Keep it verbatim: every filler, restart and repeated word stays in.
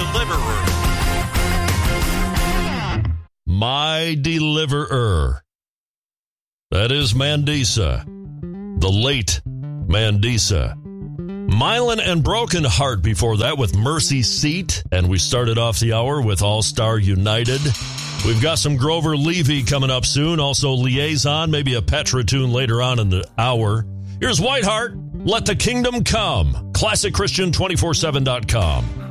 deliverer. My deliverer. That is Mandisa, the late Mandisa. Mylan and Broken Heart before that with Mercy Seat. And we started off the hour with All Star United. We've got some Grover Levy coming up soon. Also Liaison, maybe a Petra tune later on in the hour. Here's Whiteheart, Let the Kingdom Come. classic christian two forty-seven dot com.